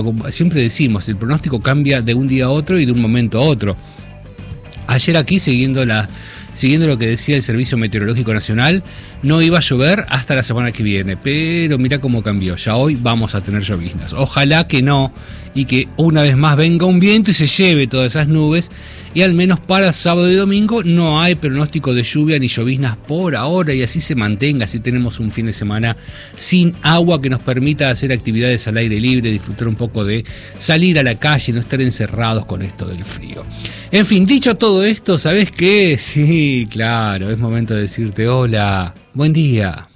como siempre decimos, el pronóstico cambia de un día a otro y de un momento a otro. Ayer aquí, siguiendo lo que decía el Servicio Meteorológico Nacional, no iba a llover hasta la semana que viene, pero mira cómo cambió, ya hoy vamos a tener lloviznas. Ojalá que no, y que una vez más venga un viento y se lleve todas esas nubes, y al menos para sábado y domingo no hay pronóstico de lluvia ni lloviznas por ahora, y así se mantenga, así tenemos un fin de semana sin agua que nos permita hacer actividades al aire libre, disfrutar un poco de salir a la calle, no estar encerrados con esto del frío. En fin, dicho todo esto, ¿sabés qué? Sí, claro, es momento de decirte hola, buen día.